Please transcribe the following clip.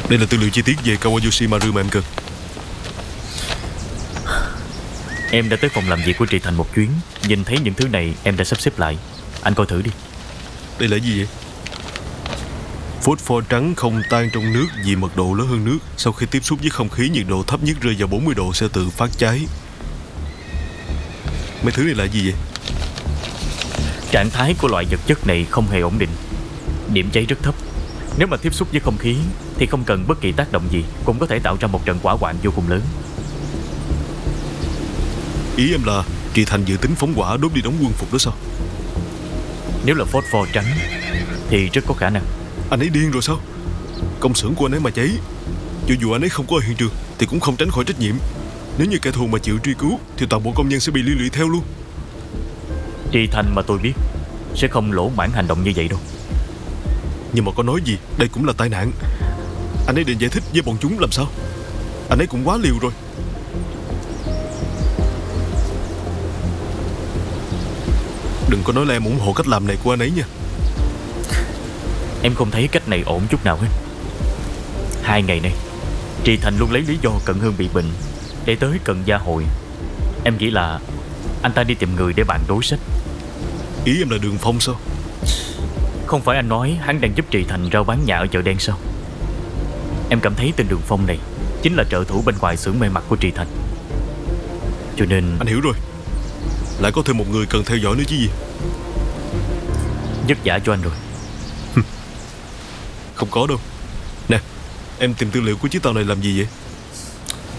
Đây là tư liệu chi tiết về Kawayoshi Maru mà em cần. Em đã tới phòng làm việc của Trì Thành một chuyến. Nhìn thấy những thứ này em đã sắp xếp lại. Anh coi thử đi. Đây là gì vậy? Phốt pho trắng không tan trong nước vì mật độ lớn hơn nước. Sau khi tiếp xúc với không khí, nhiệt độ thấp nhất rơi vào 40 độ sẽ tự phát cháy. Mấy thứ này là gì vậy? Trạng thái của loại vật chất này không hề ổn định. Điểm cháy rất thấp. Nếu mà tiếp xúc với không khí thì không cần bất kỳ tác động gì cũng có thể tạo ra một trận hỏa hoạn vô cùng lớn. Ý em là Trì Thành dự tính phóng hỏa đốt đi đóng quân phục đó sao? Nếu là phốt pho trắng thì rất có khả năng. Anh ấy điên rồi sao? Công xưởng của anh ấy mà cháy, cho dù anh ấy không có ở hiện trường thì cũng không tránh khỏi trách nhiệm. Nếu như kẻ thù mà chịu truy cứu thì toàn bộ công nhân sẽ bị liên lụy theo luôn. Trì Thành mà tôi biết sẽ không lỗ mãn hành động như vậy đâu. Nhưng mà có nói gì, đây cũng là tai nạn. Anh ấy định giải thích với bọn chúng làm sao? Anh ấy cũng quá liều rồi. Đừng có nói là em ủng hộ cách làm này của anh ấy nha. Em không thấy cách này ổn chút nào hết. 2 ngày nay Trì Thành luôn lấy lý do Cận Hương bị bệnh để tới Cận Gia Hội. Em nghĩ là anh ta đi tìm người để bàn đối sách. Ý em là Đường Phong sao? Không phải anh nói hắn đang giúp Trì Thành rao bán nhà ở chợ đen sao? Em cảm thấy tên Đường Phong này chính là trợ thủ bên ngoài xưởng may mặc của Trì Thành. Cho nên anh hiểu rồi. Lại có thêm một người cần theo dõi nữa chứ gì. vất vả cho anh rồi. Không có đâu. Nè, em tìm tư liệu của chiếc tàu này làm gì vậy?